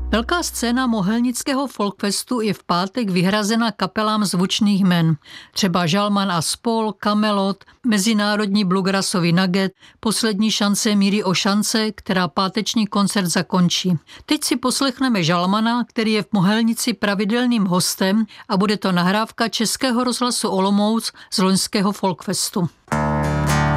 Velká scéna mohelnického folkfestu je v pátek vyhrazena kapelám zvučných jmen. Třeba Žalman a spol, Kamelot, Mezinárodní bluegrassový nugget, Poslední šance Míry Ošance, která páteční koncert zakončí. Teď si poslechneme Žalmana, který je v Mohelnici pravidelným hostem a bude to nahrávka Českého rozhlasu Olomouc z loňského folkfestu.